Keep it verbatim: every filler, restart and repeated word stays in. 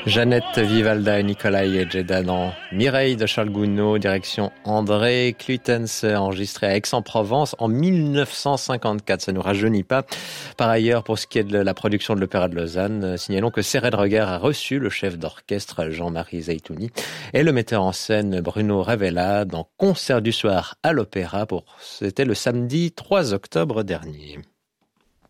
Jeannette Vivalda et Nikolai Jeddah dans Mireille de Charles Gounod, direction André Clutens, enregistré à Aix-en-Provence en mille neuf cent cinquante-quatre. Ça ne nous rajeunit pas. Par ailleurs, pour ce qui est de la production de l'Opéra de Lausanne, signalons que Serret de Regard a reçu le chef d'orchestre Jean-Marie Zeitouni et le metteur en scène Bruno Ravella dans Concert du soir à l'Opéra. Pour, c'était le samedi trois octobre dernier.